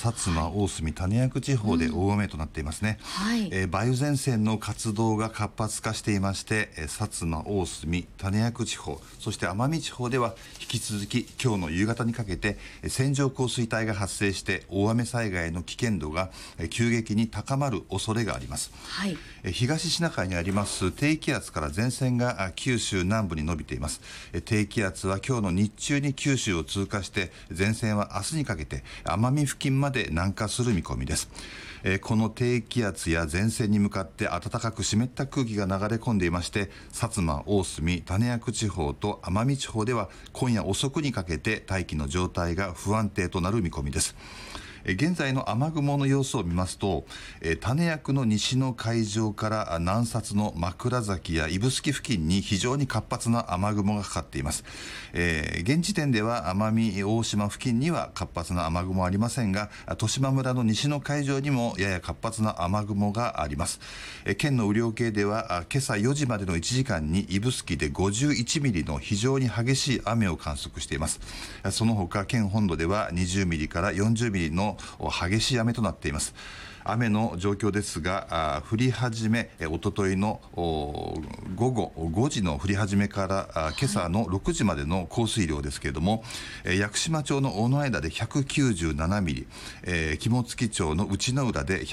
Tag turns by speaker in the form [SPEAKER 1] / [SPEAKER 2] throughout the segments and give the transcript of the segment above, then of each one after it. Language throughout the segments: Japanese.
[SPEAKER 1] 薩摩、大隅、種役地方で大雨となっていますね。梅雨前線の活動が活発化していまして、薩摩、大隅、種役地方、そして奄美地方では引き続き今日の夕方にかけて線状降水帯が発生して大雨災害の危険度が急激に高まる恐れがあります。東シナ海にあります低気圧から前線が九州南部に伸びています。低気圧は今日の日中に九州を通過して、前線は明日にかけて奄美付近まで南下する見込みです。この低気圧や前線に向かって暖かく湿った空気が流れ込んでいまして、薩摩、大隅、種役地方と奄美地方では今夜遅くにかけて大気の状態が不安定となる見込みです。現在の雨雲の様子を見ますと、種役の西の海上から南薩の枕崎や指宿付近に非常に活発な雨雲がかかっています。現時点では奄美大島付近には活発な雨雲はありませんが、十島村の西の海上にもやや活発な雨雲があります。県の雨量計では今朝4時までの1時間に指宿で51ミリの非常に激しい雨を観測しています。その他県本土では20ミリから40ミリの激しい雨となっています。雨の状況ですが、降り始めおとといの午後5時の降り始めから今朝の6時までの降水量ですけれども、屋久島町の大野枝で197ミリ、肝付町の内之浦で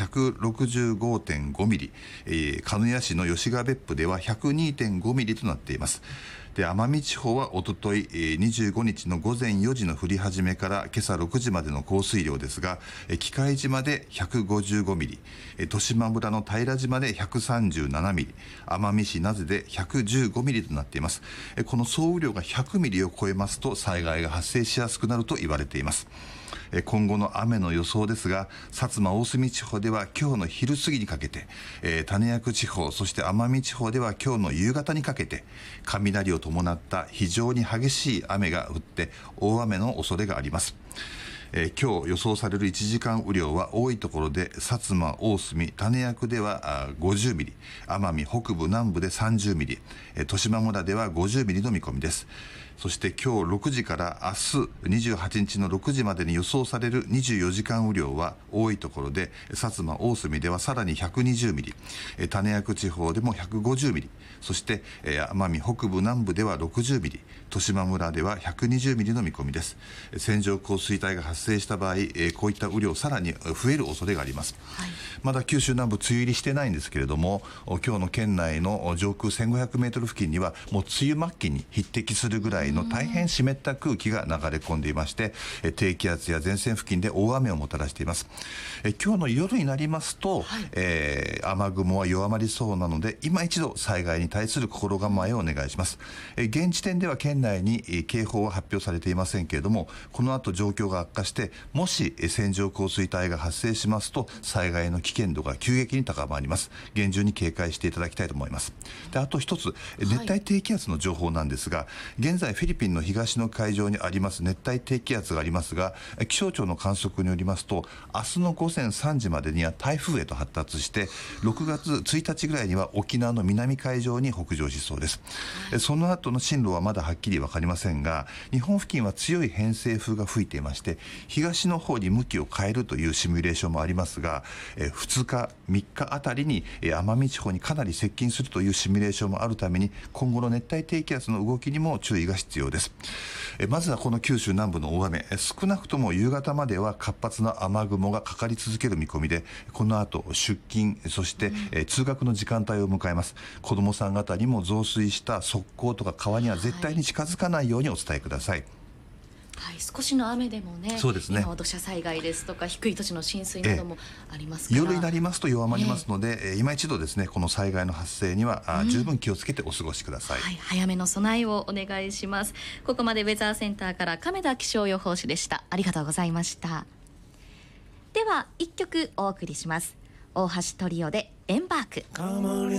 [SPEAKER 1] 165.5 ミリ、鹿屋市の吉川別府では 102.5 ミリとなっています。で、奄美地方はおととい25日の午前4時の降り始めから今朝6時までの降水量ですが、喜界島で155ミリ、十島村の平島で137ミリ、奄美市名瀬で115ミリとなっています。この総雨量が100ミリを超えますと災害が発生しやすくなると言われています。今後の雨の予想ですが、薩摩大隅地方では今日の昼過ぎにかけて、種役地方、そして奄美地方では今日の夕方にかけて雷を伴った非常に激しい雨が降って大雨の恐れがあります。今日予想される1時間雨量は多いところで薩摩、大隅、種役では50ミリ、奄美北部南部で30ミリ、十島村では50ミリの見込みです。そして今日6時から明日28日の6時までに予想される24時間雨量は多いところで薩摩、大隅ではさらに120ミリ、種役地方でも150ミリ、そして奄美北部南部では60ミリ、十島村では120ミリの見込みです。線状降水帯が発生した場合、こういった雨量さらに増える恐れがあります。まだ九州南部梅雨入りしてないんですけれども、今日の県内の上空1500メートル付近にはもう梅雨末期に匹敵するぐらいの大変湿った空気が流れ込んでいまして、低気圧や前線付近で大雨をもたらしています。今日の夜になりますと、雨雲は弱まりそうなので、今一度災害に対する心構えをお願いします。現時点では県内に警報は発表されていませんけれども、この後状況が悪化してもし線状降水帯が発生しますと災害の危険度が急激に高まります。厳重に警戒していただきたいと思います。で、あと一つ熱帯低気圧の情報なんですが、現在フィリピンの東の海上にあります熱帯低気圧がありますが、気象庁の観測によりますと明日の午前3時までには台風へと発達して6月1日ぐらいには沖縄の南海上に北上しそうです。その後の進路はまだはっきり分かりませんが、日本付近は強い偏西風が吹いていまして、東の方に向きを変えるというシミュレーションもありますが、2日3日あたりに奄美地方にかなり接近するというシミュレーションもあるために、今後の熱帯低気圧の動きにも注意が必要です。まずはこの九州南部の大雨、少なくとも夕方までは活発な雨雲がかかり続ける見込みで、この後出勤、そして通学の時間帯を迎えます。子どもさん方にも増水した側溝とか川には絶対に近づかないようにお伝えください。
[SPEAKER 2] 少しの雨でもね、
[SPEAKER 1] そうですね、
[SPEAKER 2] 今は土砂災害ですとか低い土地の浸水などもありますから、
[SPEAKER 1] 夜になりますと弱まりますので、今一度ですね、この災害の発生には十分気をつけてお過ごしください。
[SPEAKER 2] 早めの備えをお願いします。ここまでウェザーセンターから亀田気象予報士でした。ありがとうございました。では1曲お送りします。大橋トリオでエンバーク。